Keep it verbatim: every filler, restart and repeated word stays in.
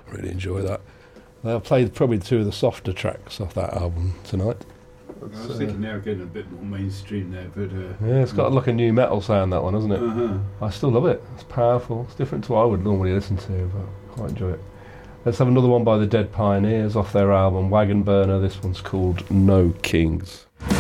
really enjoy that. I've played probably two of the softer tracks off that album tonight. I was so, thinking now getting a bit more mainstream there, but uh, yeah, it's got like a new metal sound, that one, hasn't it? Uh-huh. I still love it. It's powerful. It's different to what I would normally listen to, but I quite enjoy it. Let's have another one by the Dead Pioneers off their album Wagon Burner. This one's called No Kings.